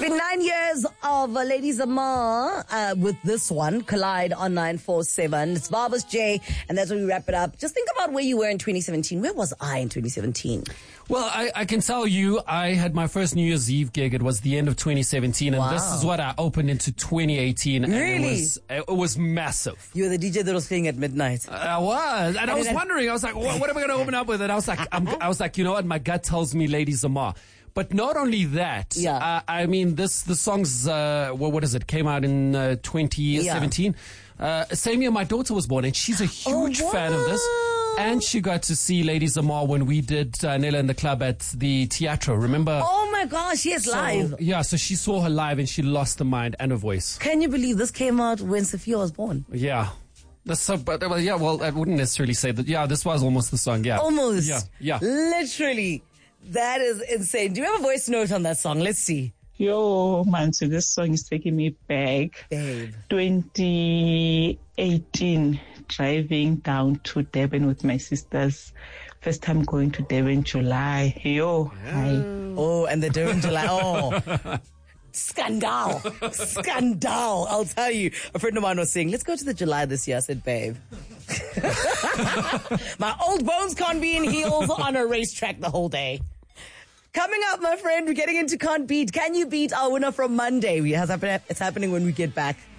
been 9 years of Lady Zamar with this one, Collide on 947. It's Barbara's J, and that's where we wrap it up. Just think about where you were in 2017. Where was I in 2017? Well, I can tell you, I had my first New Year's Eve gig. It was the end of 2017, and this is what I opened into 2018. Really? And it was massive. You were the DJ that was playing at midnight. I was, and I was wondering. I was like, what am I going to open up with? And I was like, you know what? My gut tells me Lady Zamar. But not only that, I mean, the song's, what is it? Came out in 2017. Same year my daughter was born, and she's a huge fan of this. And she got to see Lady Zamar when we did Nella in the Club at the Teatro, remember? Oh my gosh, yes, live. Yeah, so she saw her live and she lost her mind and her voice. Can you believe this came out when Sophia was born? Yeah. Well, I wouldn't necessarily say that. Yeah, this was almost the song, yeah. Almost. Yeah. Literally. That is insane. Do you have a voice note on that song? Let's see. Yo, man, so this song is taking me back. Babe. 2018, driving down to Durban with my sisters. First time going to Durban, July. Yo, hi. Oh, and the Durban July. Oh. Scandal. I'll tell you. A friend of mine was saying, let's go to the July this year. I said, babe. My old bones can't be in heels on a racetrack the whole day. Coming up, my friend, we're getting into Can't Beat. Can you beat our winner from Monday? It's happening when we get back.